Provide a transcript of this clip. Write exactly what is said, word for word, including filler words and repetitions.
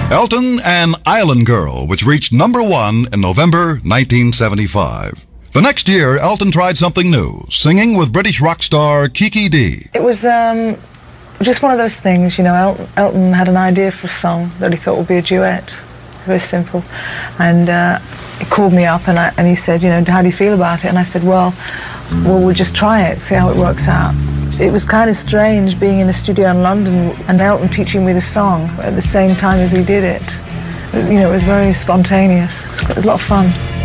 Elton and Island Girl, which reached number one in November nineteen seventy-five. The next year, Elton tried something new, singing with British rock star Kiki Dee. It was um, just one of those things, you know, El Elton had an idea for a song that he thought would be a duet. Very simple. And uh, he called me up and, I, and he said, you know, how do you feel about it? And I said, well, well, we'll just try it, see how it works out. It was kind of strange being in a studio in London and Elton teaching me the song at the same time as we did it. You know, it was very spontaneous. It was a lot of fun.